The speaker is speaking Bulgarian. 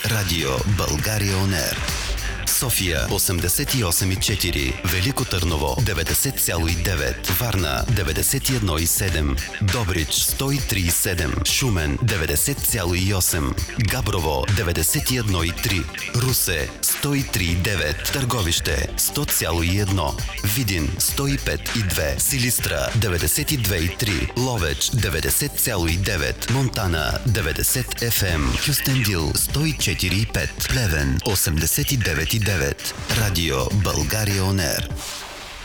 Радио България On Air. София 88,4, Велико Търново 90,9, Варна 91,7, Добрич 103,7, Шумен 90,8, Габрово 91,3, Русе 103,9, Търговище 100,1, Видин 105,2, Силистра 92,3, Ловеч 90,9, Монтана 90 FM, Кюстендил 104,5, Плевен 89,9. Радио България On Air.